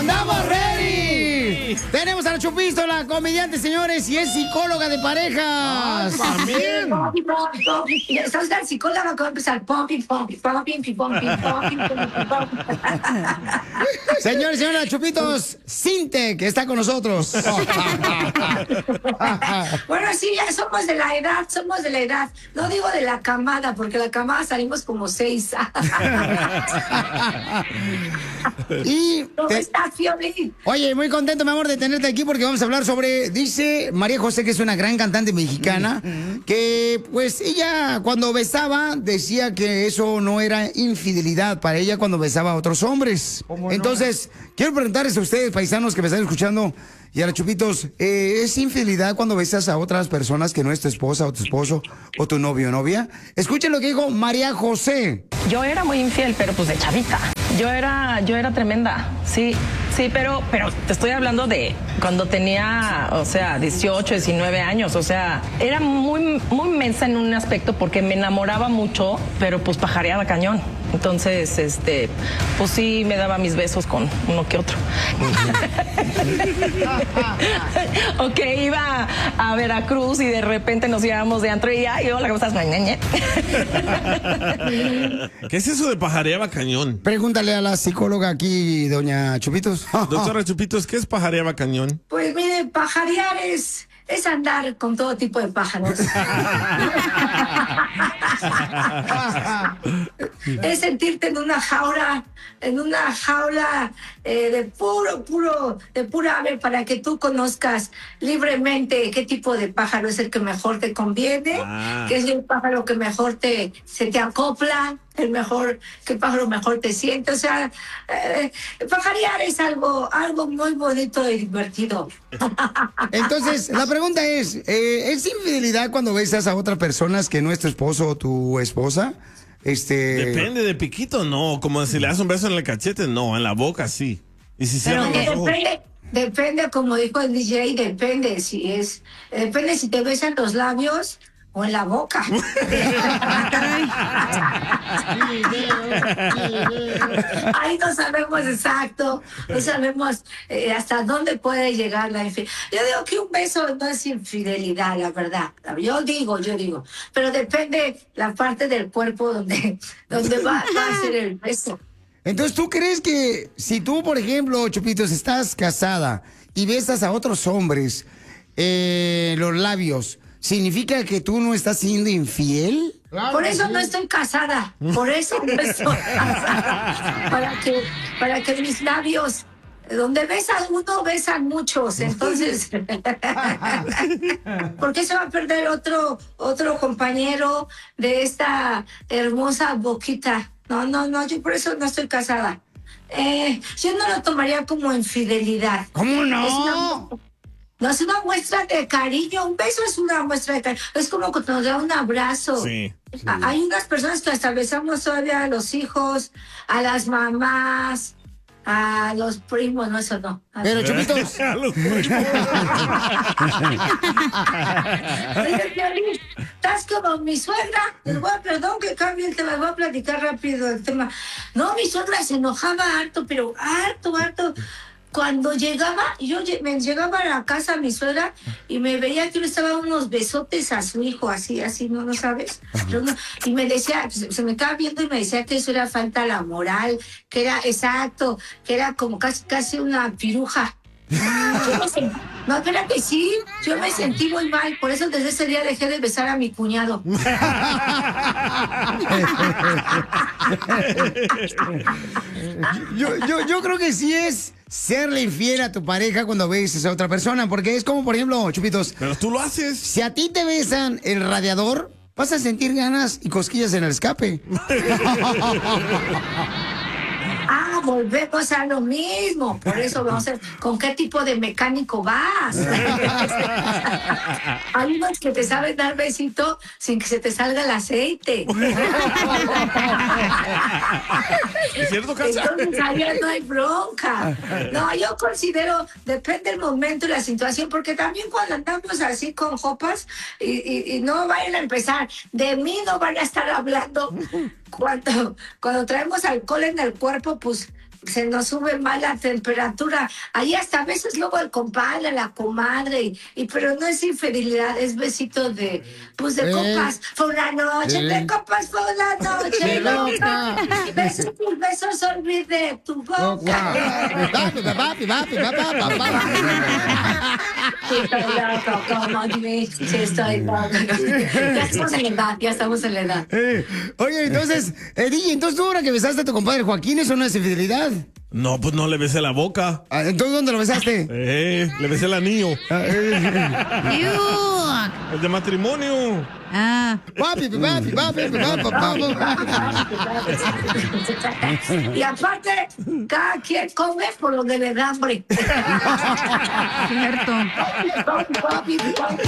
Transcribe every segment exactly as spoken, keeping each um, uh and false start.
¡Andamos ready! Tenemos a la Chupito, la comediante, señores, y es psicóloga de parejas. También. Estás la psicóloga que va a empezar. Pompi, pompi, pompi, pompi, pompi, pompi, pompi. Señores, señoras, Chupitos, Sintec está con nosotros. Bueno, sí, ya somos de la edad, somos de la edad. No digo de la camada, porque la camada salimos como seis. Y ¿Cómo te... estás, Fioli? Oye, muy contento, mi amor, de tenerte aquí porque vamos a hablar sobre, dice María José, que es una gran cantante mexicana, que pues ella cuando besaba decía que eso no era infidelidad para ella cuando besaba a otros hombres. Entonces, no? quiero preguntarles a ustedes, paisanos que me están escuchando, y a los Chupitos, eh, ¿es infidelidad cuando besas a otras personas que no es tu esposa o tu esposo o tu novio o novia? Escuchen lo que dijo María José. Yo era muy infiel, pero pues de chavita. Yo era, yo era tremenda, sí, sí, pero, pero te estoy hablando de cuando tenía, o sea, dieciocho, diecinueve años, o sea, era muy, muy mensa en un aspecto porque me enamoraba mucho, pero pues pajareaba cañón. Entonces, este, pues sí me daba mis besos con uno que otro. O que iba a Veracruz y de repente nos íbamos de antro y ay, hola, ¿cómo estás? ¿Qué es eso de pajareaba cañón? Pregúntale a la psicóloga aquí, doña Chupitos. Doctora Chupitos, ¿qué es pajareaba cañón? Pues mire, pajarear es, es andar con todo tipo de pájaros. Es sentirte en una jaula, en una jaula eh, de puro, puro, de pura ave para que tú conozcas libremente qué tipo de pájaro es el que mejor te conviene, ah. qué es el pájaro que mejor te, se te acopla, el mejor, qué pájaro mejor te siente. O sea, eh, pajarear es algo, algo muy bonito y divertido. Entonces, la pregunta es, eh, ¿es infidelidad cuando besas a otras personas que no es tu esposo o tu esposa? Este... Depende de piquito, no. Como si le das un beso en el cachete, no. En la boca, sí. Y si Pero cierran los ojos. depende, depende, como dijo el D J, depende si es, depende si te besan los labios o en la boca. Ahí no sabemos exacto, no sabemos eh, hasta dónde puede llegar la infidelidad. Yo digo que un beso no es infidelidad, la verdad. Yo digo, yo digo. Pero depende la parte del cuerpo donde, donde va, va a ser el beso. Entonces, ¿tú crees que si tú, por ejemplo, Chupitos, estás casada y besas a otros hombres eh, los labios, ¿significa que tú no estás siendo infiel? Claro, por eso sí. No estoy casada, por eso no estoy casada. Para que, para que mis labios, donde besan uno, besan muchos, entonces, ¿por qué se va a perder otro, otro compañero de esta hermosa boquita? No, no, no, yo por eso no estoy casada. Eh, yo no lo tomaría como infidelidad. ¿Cómo no? Es una, no es una muestra de cariño, un beso es una muestra de cariño. Es como cuando nos da un abrazo. Sí, sí. Hay unas personas que hasta besamos todavía a los hijos, a las mamás, a los primos, no, eso no. A Pero Chupitos. A los primos. Estás como mi suegra. Les voy a, perdón que cambie el tema, les voy a platicar rápido el tema. No, mi suegra se enojaba harto, pero harto, harto. Cuando llegaba, yo me llegaba a la casa mi suegra y me veía que le estaba dando unos besotes a su hijo, así, así, ¿no lo sabes? No, y me decía, se me estaba viendo y me decía que eso era falta la moral, que era exacto, que era como casi, casi una piruja. Yo me sentí, no, espérate, sí, yo me sentí muy mal, por eso desde ese día dejé de besar a mi cuñado. yo, yo, yo creo que sí es serle infiel a tu pareja cuando beses a otra persona, porque es como, por ejemplo, Chupitos. Pero tú lo haces. Si a ti te besan el radiador, vas a sentir ganas y cosquillas en el escape. Ah, volvemos a lo mismo. Por eso vamos a ver con qué tipo de mecánico vas. Hay unos que te saben dar besito sin que se te salga el aceite. ¿Es cierto, Cacha? Entonces allá no hay bronca. No, yo considero, depende del momento y la situación, porque también cuando andamos así con jopas y, y, y no vayan a empezar, de mí no van a estar hablando. Cuando, cuando traemos alcohol en el cuerpo, pues se nos sube más la temperatura. Ahí hasta a veces luego el compadre, la comadre, y, y pero no es infidelidad, es besito de, pues de eh, copas. Fue una noche eh, de copas, fue una noche loca. Besos, tus besos, olvide tu boca. Papi, papi, papi, papi, papi. Estoy loco, como Dimitri, estoy loco. Ya estamos en la edad, ya estamos en la edad. Eh, oye, entonces, eh, D J, entonces tú ahora que besaste a tu compadre Joaquín, ¿eso no es infidelidad? No, pues no le besé la boca. Ah, ¿entonces dónde lo besaste? Eh, le besé el anillo. El de matrimonio. Ah. Papi, papi, papi, papi, papi. Y aparte, cada quien come por lo que le da hambre. Cierto. Papi, papi, papi.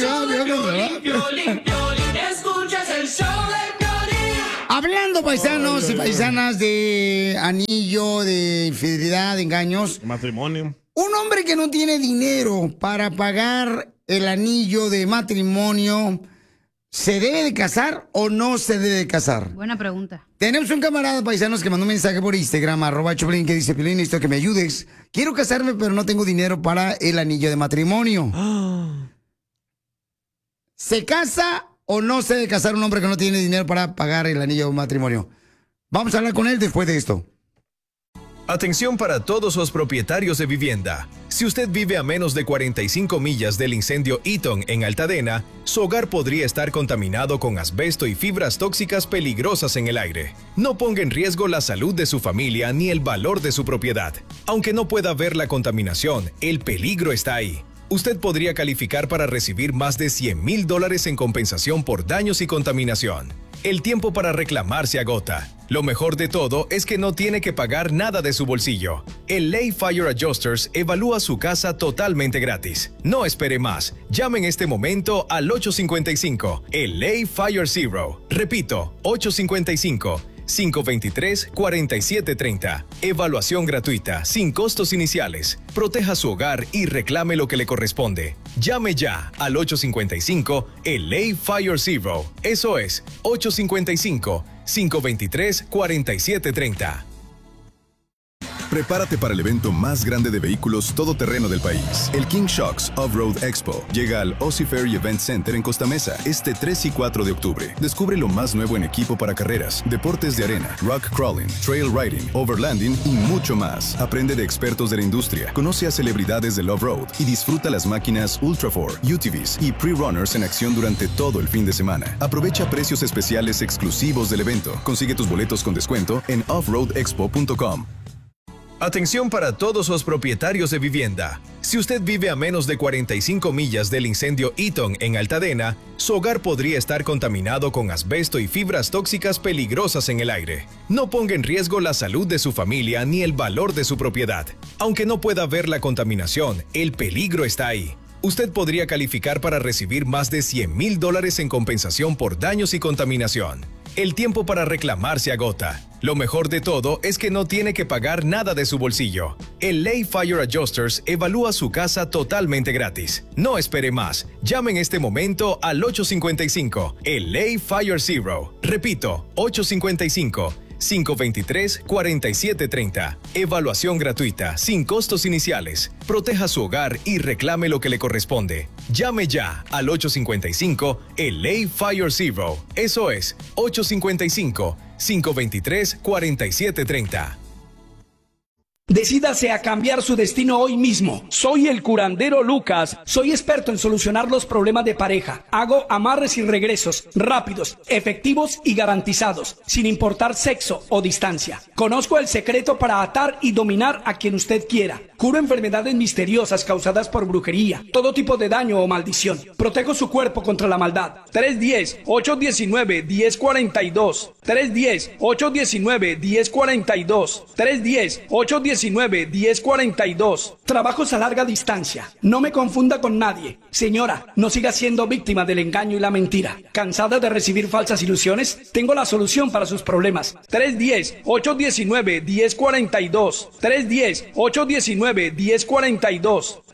Escuchas el show de Piolín. Hablando, paisanos y paisanas, de anillo, de infidelidad, de engaños. Matrimonio. Un hombre que no tiene dinero para pagar el anillo de matrimonio, ¿se debe de casar o no se debe de casar? Buena pregunta. Tenemos un camarada, paisanos, que mandó un mensaje por Instagram, arroba Choplin, que dice: Piolín, necesito que me ayudes. Quiero casarme, pero no tengo dinero para el anillo de matrimonio. ¿Se casa o no se debe casar un hombre que no tiene dinero para pagar el anillo de matrimonio? Vamos a hablar con él después de esto. Atención para todos los propietarios de vivienda. Si usted vive a menos de cuarenta y cinco millas del incendio Eaton en Altadena, su hogar podría estar contaminado con asbesto y fibras tóxicas peligrosas en el aire. No ponga en riesgo la salud de su familia ni el valor de su propiedad. Aunque no pueda ver la contaminación, el peligro está ahí. Usted podría calificar para recibir más de cien mil dólares en compensación por daños y contaminación. El tiempo para reclamar se agota. Lo mejor de todo es que no tiene que pagar nada de su bolsillo. El Lay Fire Adjusters evalúa su casa totalmente gratis. No espere más. Llame en este momento al ocho cinco cinco, el Lay Fire Zero. Repito, ocho cinco cinco, cinco dos tres, cuatro siete tres cero. Evaluación gratuita, sin costos iniciales. Proteja su hogar y reclame lo que le corresponde. Llame ya al ocho cinco cinco, el Lay Fire Zero. Eso es, ocho cinco cinco, cinco dos tres, cuatro siete tres cero. Prepárate para el evento más grande de vehículos todoterreno del país. El King Shocks Off-Road Expo llega al Aussie Ferry Event Center en Costa Mesa este tres y cuatro de octubre. Descubre lo más nuevo en equipo para carreras, deportes de arena, rock crawling, trail riding, overlanding y mucho más. Aprende de expertos de la industria, conoce a celebridades del off-road y disfruta las máquinas Ultra four, U T Vs y Pre-Runners en acción durante todo el fin de semana. Aprovecha precios especiales exclusivos del evento. Consigue tus boletos con descuento en off road expo punto com. Atención para todos los propietarios de vivienda. Si usted vive a menos de cuarenta y cinco millas del incendio Eaton en Altadena, su hogar podría estar contaminado con asbesto y fibras tóxicas peligrosas en el aire. No ponga en riesgo la salud de su familia ni el valor de su propiedad. Aunque no pueda ver la contaminación, el peligro está ahí. Usted podría calificar para recibir más de cien mil dólares en compensación por daños y contaminación. El tiempo para reclamar se agota. Lo mejor de todo es que no tiene que pagar nada de su bolsillo. El Lay Fire Adjusters evalúa su casa totalmente gratis. No espere más. Llame en este momento al ocho cinco cinco, el Lay Fire Zero. Repito, ocho cinco cinco, cinco dos tres, cuatro siete tres cero. Evaluación gratuita, sin costos iniciales. Proteja su hogar y reclame lo que le corresponde. Llame ya al ocho cinco cinco, el Lay Fire Zero. Eso es, ocho cinco cinco, cinco dos tres, cuatro siete tres cero. Decídase a cambiar su destino hoy mismo. Soy el curandero Lucas. Soy experto en solucionar los problemas de pareja. Hago amarres y regresos rápidos, efectivos y garantizados, sin importar sexo o distancia. Conozco el secreto para atar y dominar a quien usted quiera. Curo enfermedades misteriosas causadas por brujería, todo tipo de daño o maldición. Protejo su cuerpo contra la maldad. tres uno cero, ocho uno nueve, uno cero cuatro dos. tres uno cero, ocho uno nueve, uno cero cuatro dos. tres uno cero, ocho uno nueve, uno cero cuatro dos. Trabajos a larga distancia. No me confunda con nadie. Señora, no siga siendo víctima del engaño y la mentira. ¿Cansada de recibir falsas ilusiones? Tengo la solución para sus problemas. tres uno cero, ocho uno nueve, uno cero cuatro dos. tres uno cero, ocho uno nueve, uno cero cuatro dos.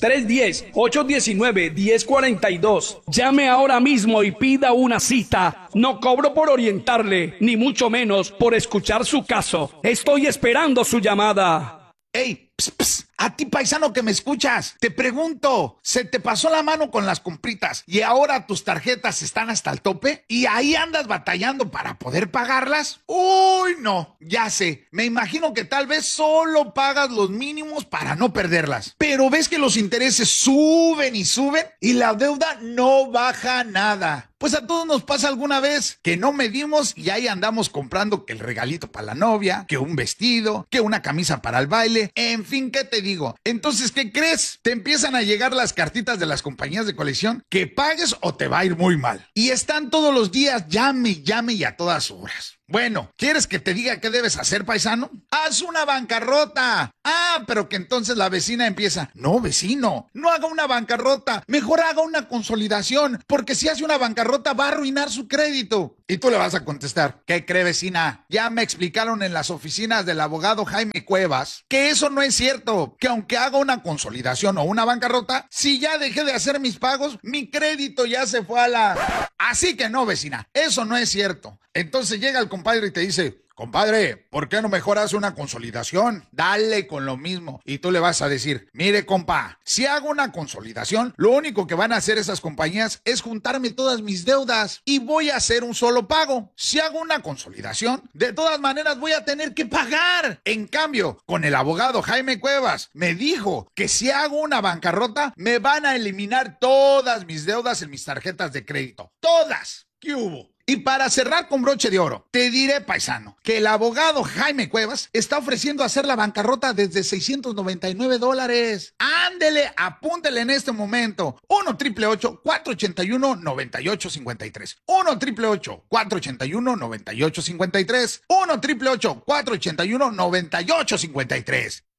tres uno cero, ocho uno nueve, uno cero cuatro dos. Llame ahora mismo y pida una cita. No cobro por orientarle, ni mucho menos por escuchar su caso. Estoy esperando su llamada. ¡Ey! Ps, ps, a ti, paisano que me escuchas, te pregunto, ¿se te pasó la mano con las compritas y ahora tus tarjetas están hasta el tope? ¿Y ahí andas batallando para poder pagarlas? Uy, no, ya sé, me imagino que tal vez solo pagas los mínimos para no perderlas. Pero ves que los intereses suben y suben y la deuda no baja nada. Pues a todos nos pasa alguna vez que no medimos y ahí andamos comprando que el regalito para la novia, que un vestido, que una camisa para el baile, en fin, ¿qué te digo? Entonces, ¿qué crees? Te empiezan a llegar las cartitas de las compañías de colección que pagues o te va a ir muy mal. Y están todos los días, llame, llame y a todas horas. Bueno, ¿quieres que te diga qué debes hacer, paisano? ¡Haz una bancarrota! Ah, pero que entonces la vecina empieza, no, vecino, no haga una bancarrota, mejor haga una consolidación, porque si hace una bancarrota va a arruinar su crédito. Y tú le vas a contestar, ¿qué cree, vecina? Ya me explicaron en las oficinas del abogado Jaime Cuevas que eso no es cierto, que aunque haga una consolidación o una bancarrota, si ya dejé de hacer mis pagos, mi crédito ya se fue a la... Así que no, vecina, eso no es cierto. Entonces llega el compadre y te dice, compadre, ¿por qué no mejor hace una consolidación? Dale con lo mismo. Y tú le vas a decir, mire, compa, si hago una consolidación, lo único que van a hacer esas compañías es juntarme todas mis deudas y voy a hacer un solo pago. Si hago una consolidación, de todas maneras voy a tener que pagar. En cambio, con el abogado Jaime Cuevas, me dijo que si hago una bancarrota, me van a eliminar todas mis deudas en mis tarjetas de crédito. ¡Todas! ¿Qué hubo? Y para cerrar con broche de oro, te diré, paisano, que el abogado Jaime Cuevas está ofreciendo hacer la bancarrota desde seiscientos noventa y nueve dólares. Ándele, apúntele en este momento. uno, triple ocho, cuatro ochenta y uno, noventa y ocho cincuenta y tres. uno, triple ocho, cuatro ochenta y uno, noventa y ocho cincuenta y tres. uno, triple ocho, cuatro ochenta y uno, noventa y ocho cincuenta y tres.